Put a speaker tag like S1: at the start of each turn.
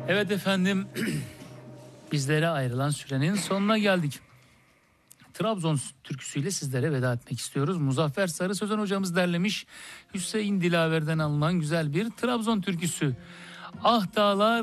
S1: Evet efendim, bizlere ayrılan sürenin sonuna geldik. Trabzon türküsüyle sizlere veda etmek istiyoruz. Muzaffer Sarı Sözen hocamız derlemiş. Hüseyin Dilaver'den alınan güzel bir Trabzon türküsü. Ah dağlar